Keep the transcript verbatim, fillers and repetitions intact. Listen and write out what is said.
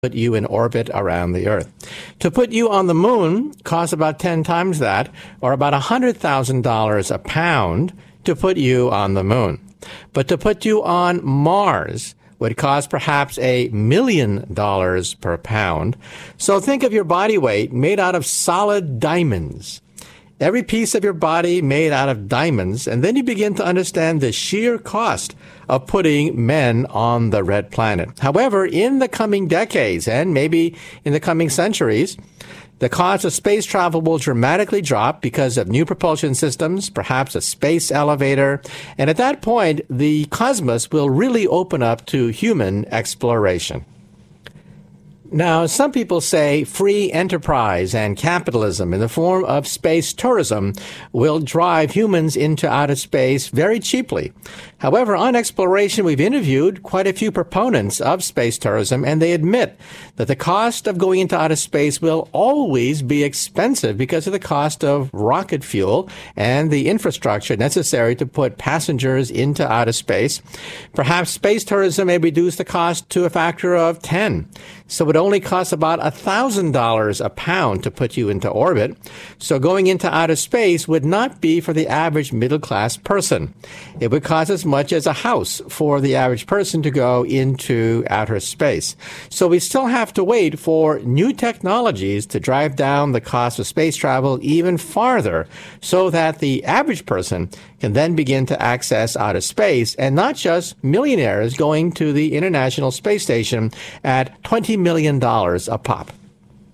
put you in orbit around the Earth. To put you on the moon costs about ten times that, or about one hundred thousand dollars a pound to put you on the moon. But to put you on Mars would cost perhaps a million dollars per pound. So think of your body weight made out of solid diamonds. Every piece of your body made out of diamonds, and then you begin to understand the sheer cost of putting men on the red planet. However, in the coming decades, and maybe in the coming centuries, the cost of space travel will dramatically drop because of new propulsion systems, perhaps a space elevator, and at that point, the cosmos will really open up to human exploration. Now, some people say free enterprise and capitalism in the form of space tourism will drive humans into outer space very cheaply. However, on Exploration, we've interviewed quite a few proponents of space tourism, and they admit that the cost of going into outer space will always be expensive because of the cost of rocket fuel and the infrastructure necessary to put passengers into outer space. Perhaps space tourism may reduce the cost to a factor of ten. So it only costs about one thousand dollars a pound to put you into orbit. So going into outer space would not be for the average middle-class person. It would cost as much as a house for the average person to go into outer space. So we still have to wait for new technologies to drive down the cost of space travel even farther so that the average person can then begin to access outer space, and not just millionaires going to the International Space Station at twenty million dollars a pop.